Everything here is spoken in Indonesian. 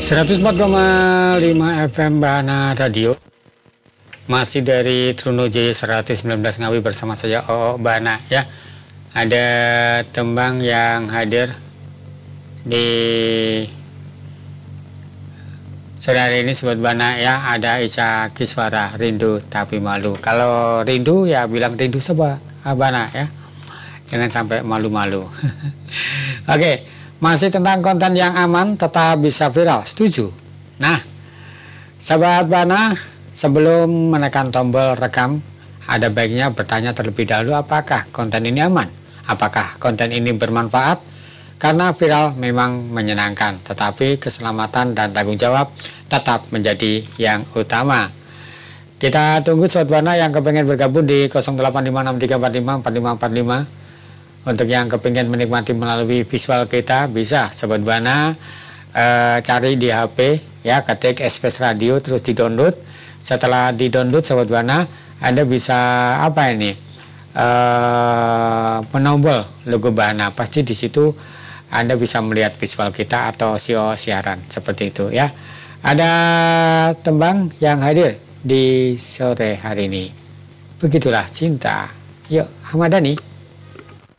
104,5 FM Bahana Radio. Masih dari Trunojoyo 119 Ngawi bersama saya Bahana ya. Ada tembang yang hadir di sore hari ini Sobat Bahana ya. Ada Ica Kiswara, Rindu Tapi Malu. Kalau rindu ya bilang rindu Sobat Bahana ya. Jangan sampai malu-malu. Oke, masih tentang konten yang aman tetap bisa viral. Setuju? Nah, Sobat Bahana, sebelum menekan tombol rekam, ada baiknya bertanya terlebih dahulu apakah konten ini aman? Apakah konten ini bermanfaat? Karena viral memang menyenangkan, tetapi keselamatan dan tanggung jawab tetap menjadi yang utama. Kita tunggu Sobat Bahana yang kepengen bergabung di 085634545545. Untuk yang kepengen menikmati melalui visual kita, bisa Sobat Bahana cari di HP ya, ketik Space Radio terus di-download. Setelah di-download Sobat Bahana, Anda bisa apa ini? Menombol logo Bahana. Pasti di situ Anda bisa melihat visual kita atau siaran seperti itu ya. Ada tembang yang hadir di sore hari ini. Begitulah cinta. Yuk, Ahmad Dhani.